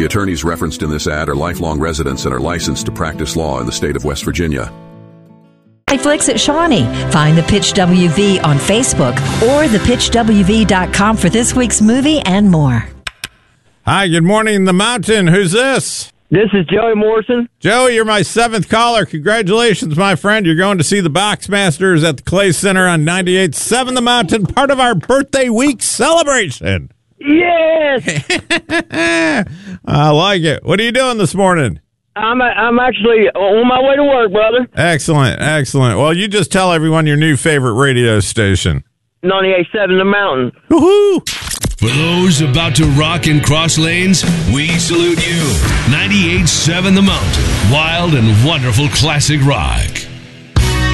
The attorneys referenced in this ad are lifelong residents and are licensed to practice law in the state of West Virginia. Hey, Flicks at Shawnee. Find the Pitch WV on Facebook or thepitchwv.com for this week's movie and more. Hi, good morning, The Mountain. Who's this? This is Joey Morrison. Joey, you're my 7th caller. Congratulations, my friend. You're going to see the Boxmasters at the Clay Center on 98.7 The Mountain, part of our birthday week celebration. Yes! I like it. What are you doing this morning? I'm actually on my way to work, brother. Excellent, excellent. Well, you just tell everyone your new favorite radio station. 98.7 The Mountain. Woohoo! For those about to rock and cross lanes, we salute you. 98.7 The Mountain. Wild and wonderful classic rock.